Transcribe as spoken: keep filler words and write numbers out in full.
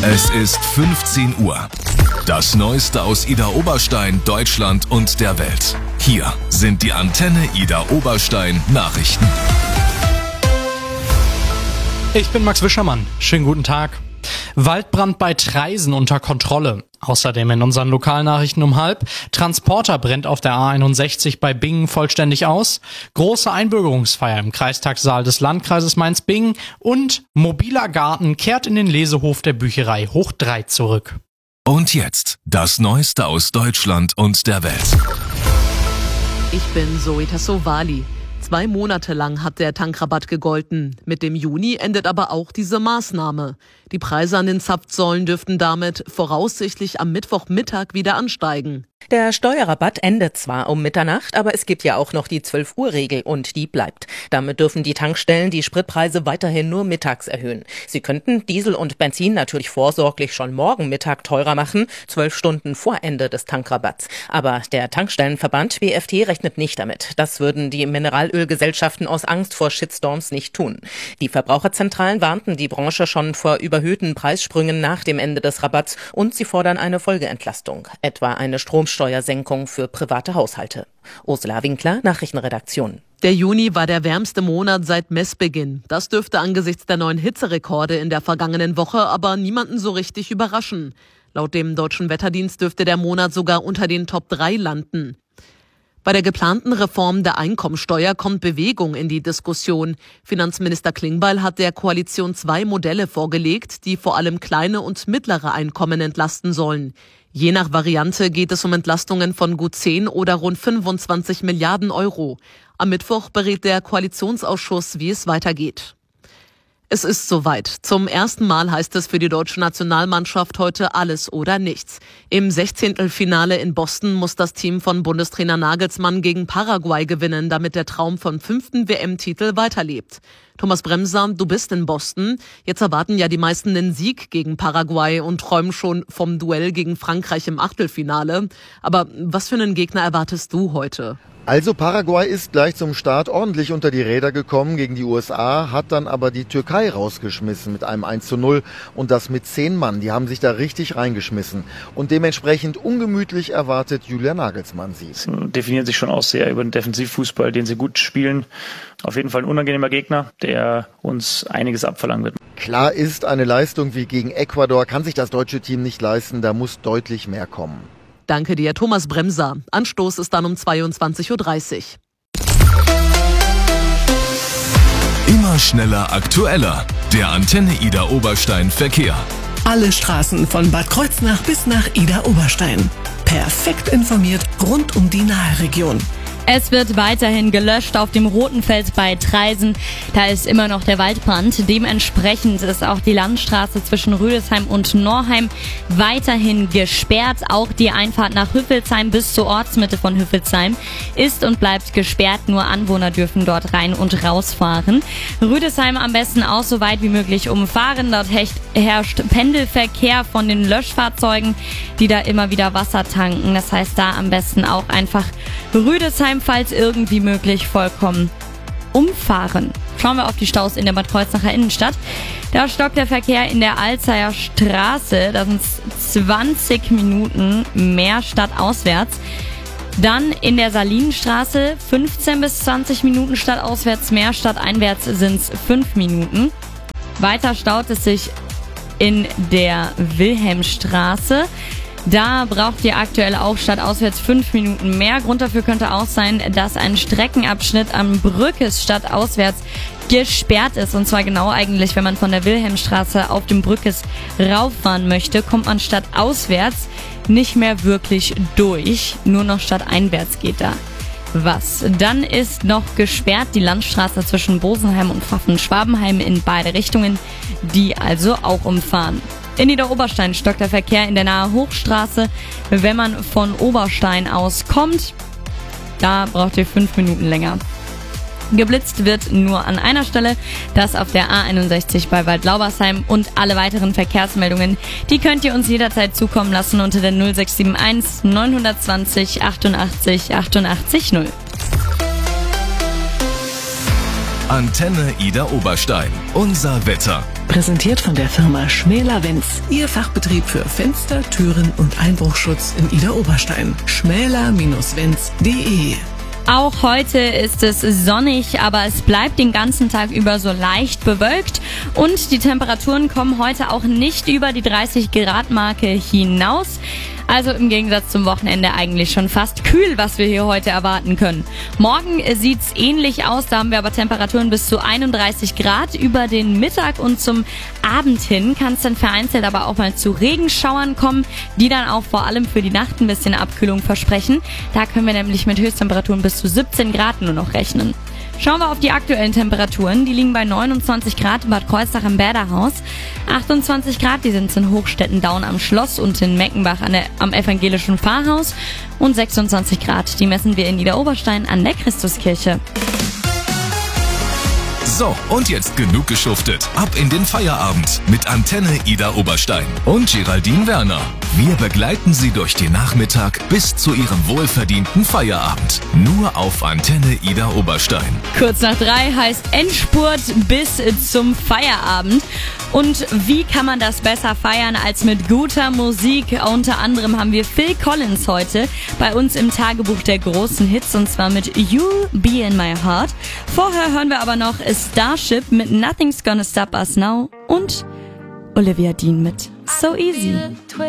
Es ist fünfzehn Uhr. Das Neueste aus Idar Oberstein, Deutschland und der Welt. Hier sind die Antenne Idar Oberstein Nachrichten. Ich bin Max Wischermann. Schönen guten Tag. Waldbrand bei Traisen unter Kontrolle. Außerdem in unseren Lokalnachrichten um halb. Transporter brennt auf der A einundsechzig bei Bingen vollständig aus. Große Einbürgerungsfeier im Kreistagssaal des Landkreises Mainz-Bingen. Und mobiler Garten kehrt in den Lesehof der Bücherei Hoch drei zurück. Und jetzt das Neueste aus Deutschland und der Welt. Ich bin Zoe Tassovali. Zwei Monate lang hat der Tankrabatt gegolten. Mit dem Juni endet aber auch diese Maßnahme. Die Preise an den Zapfsäulen dürften damit voraussichtlich am Mittwochmittag wieder ansteigen. Der Steuerrabatt endet zwar um Mitternacht, aber es gibt ja auch noch die zwölf Uhr Regel und die bleibt. Damit dürfen die Tankstellen die Spritpreise weiterhin nur mittags erhöhen. Sie könnten Diesel und Benzin natürlich vorsorglich schon morgen Mittag teurer machen, zwölf Stunden vor Ende des Tankrabatts. Aber der Tankstellenverband B F T rechnet nicht damit. Das würden die Mineralölgesellschaften aus Angst vor Shitstorms nicht tun. Die Verbraucherzentralen warnten die Branche schon vor überhöhten Preissprüngen nach dem Ende des Rabatts und sie fordern eine Folgeentlastung, etwa eine Stromsteuersenkung für private Haushalte. Ursula Winkler, Nachrichtenredaktion. Der Juni war der wärmste Monat seit Messbeginn. Das dürfte angesichts der neuen Hitzerekorde in der vergangenen Woche aber niemanden so richtig überraschen. Laut dem Deutschen Wetterdienst dürfte der Monat sogar unter den Top drei landen. Bei der geplanten Reform der Einkommensteuer kommt Bewegung in die Diskussion. Finanzminister Klingbeil hat der Koalition zwei Modelle vorgelegt, die vor allem kleine und mittlere Einkommen entlasten sollen. Je nach Variante geht es um Entlastungen von gut zehn oder rund fünfundzwanzig Milliarden Euro. Am Mittwoch berät der Koalitionsausschuss, wie es weitergeht. Es ist soweit. Zum ersten Mal heißt es für die deutsche Nationalmannschaft heute alles oder nichts. Im Sechzehntelfinale in Boston muss das Team von Bundestrainer Nagelsmann gegen Paraguay gewinnen, damit der Traum vom fünften W M-Titel weiterlebt. Thomas Bremser, du bist in Boston. Jetzt erwarten ja die meisten den Sieg gegen Paraguay und träumen schon vom Duell gegen Frankreich im Achtelfinale. Aber was für einen Gegner erwartest du heute? Also Paraguay ist gleich zum Start ordentlich unter die Räder gekommen gegen die U S A, hat dann aber die Türkei rausgeschmissen mit einem eins zu null und das mit zehn Mann. Die haben sich da richtig reingeschmissen und dementsprechend ungemütlich erwartet Julian Nagelsmann sie. Sie definieren sich schon auch sehr über den Defensivfußball, den sie gut spielen. Auf jeden Fall ein unangenehmer Gegner, der uns einiges abverlangen wird. Klar ist, eine Leistung wie gegen Ecuador kann sich das deutsche Team nicht leisten, da muss deutlich mehr kommen. Danke dir, Thomas Bremser. Anstoß ist dann um zweiundzwanzig Uhr dreißig. Immer schneller, aktueller. Der Antenne Idar Oberstein Verkehr. Alle Straßen von Bad Kreuznach bis nach Idar Oberstein. Perfekt informiert rund um die Naheregion. Es wird weiterhin gelöscht auf dem Rotenfeld bei Traisen. Da ist immer noch der Waldbrand. Dementsprechend ist auch die Landstraße zwischen Rüdesheim und Norheim weiterhin gesperrt. Auch die Einfahrt nach Hüffelsheim bis zur Ortsmitte von Hüffelsheim ist und bleibt gesperrt. Nur Anwohner dürfen dort rein und rausfahren. Rüdesheim am besten auch so weit wie möglich umfahren. Dort herrscht Pendelverkehr von den Löschfahrzeugen, die da immer wieder Wasser tanken. Das heißt, da am besten auch einfach Rüdesheim, falls irgendwie möglich, vollkommen umfahren. Schauen wir auf die Staus in der Bad Kreuznacher Innenstadt. Da stockt der Verkehr in der Alzeier Straße. Da sind es zwanzig Minuten mehr stadtauswärts. Dann in der Salinenstraße fünfzehn bis zwanzig Minuten stadtauswärts mehr. Stadteinwärts sind es fünf Minuten. Weiter staut es sich in der Wilhelmstraße. Da braucht ihr aktuell auch stadtauswärts fünf Minuten mehr. Grund dafür könnte auch sein, dass ein Streckenabschnitt am Brückes stadtauswärts gesperrt ist. Und zwar genau eigentlich, wenn man von der Wilhelmstraße auf dem Brückes rauffahren möchte, kommt man stadtauswärts nicht mehr wirklich durch. Nur noch stadteinwärts geht da was. Dann ist noch gesperrt die Landstraße zwischen Bosenheim und Pfaffen-Schwabenheim in beide Richtungen, die also auch umfahren. In Idar Oberstein stockt der Verkehr in der Nahe Hochstraße. Wenn man von Oberstein aus kommt, da braucht ihr fünf Minuten länger. Geblitzt wird nur an einer Stelle, das auf der A einundsechzig bei Waldlaubersheim, und alle weiteren Verkehrsmeldungen, die könnt ihr uns jederzeit zukommen lassen unter der null sechs sieben eins neun zwei null achtundachtzig achtundachtzig null. Antenne Idar Oberstein. Unser Wetter. Präsentiert von der Firma Schmäler-Wenz. Ihr Fachbetrieb für Fenster, Türen und Einbruchschutz in Idar-Oberstein. schmäler Bindestrich wenz punkt de. Auch heute ist es sonnig, aber es bleibt den ganzen Tag über so leicht bewölkt und die Temperaturen kommen heute auch nicht über die dreißig Grad Marke hinaus. Also im Gegensatz zum Wochenende eigentlich schon fast kühl, was wir hier heute erwarten können. Morgen sieht's ähnlich aus, da haben wir aber Temperaturen bis zu einunddreißig Grad über den Mittag und zum Abend hin kann es dann vereinzelt aber auch mal zu Regenschauern kommen, die dann auch vor allem für die Nacht ein bisschen Abkühlung versprechen. Da können wir nämlich mit Höchsttemperaturen bis zu siebzehn Grad nur noch rechnen. Schauen wir auf die aktuellen Temperaturen. Die liegen bei neunundzwanzig Grad in Bad Kreuznach im Bäderhaus, achtundzwanzig Grad, die sind in Hochstetten-Daun am Schloss und in Meckenbach an der, am Evangelischen Pfarrhaus und sechsundzwanzig Grad, die messen wir in Idar-Oberstein an der Christuskirche. So, und jetzt genug geschuftet. Ab in den Feierabend mit Antenne Idar-Oberstein und Geraldine Werner. Wir begleiten Sie durch den Nachmittag bis zu Ihrem wohlverdienten Feierabend. Nur auf Antenne Idar-Oberstein. Kurz nach drei heißt Endspurt bis zum Feierabend. Und wie kann man das besser feiern als mit guter Musik? Unter anderem haben wir Phil Collins heute bei uns im Tagebuch der großen Hits und zwar mit You'll Be in My Heart. Vorher hören wir aber noch Starship mit Nothing's Gonna Stop Us Now und Olivia Dean mit So Easy.